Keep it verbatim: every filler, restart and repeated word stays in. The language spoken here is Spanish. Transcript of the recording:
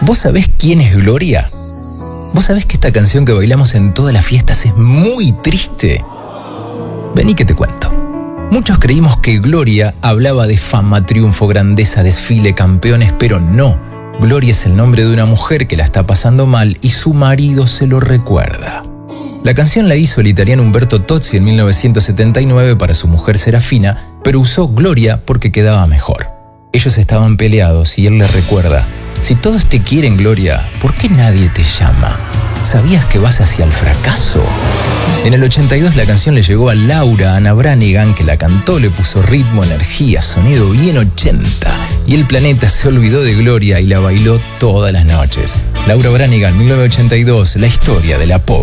¿Vos sabés quién es Gloria? ¿Vos sabés que esta canción que bailamos en todas las fiestas es muy triste? Vení que te cuento. Muchos creímos que Gloria hablaba de fama, triunfo, grandeza, desfile, campeones, pero no. Gloria es el nombre de una mujer que la está pasando mal y su marido se lo recuerda. La canción la hizo el italiano Umberto Tozzi en mil novecientos setenta y nueve para su mujer Serafina, pero usó Gloria porque quedaba mejor. Ellos estaban peleados y él le recuerda: si todos te quieren, Gloria, ¿por qué nadie te llama? ¿Sabías que vas hacia el fracaso? En el ochenta y dos la canción le llegó a Laura Anna Branigan, que la cantó, le puso ritmo, energía, sonido bien ochenta. Y el planeta se olvidó de Gloria y la bailó todas las noches. Laura Branigan, mil novecientos ochenta y dos, la historia de la pobre.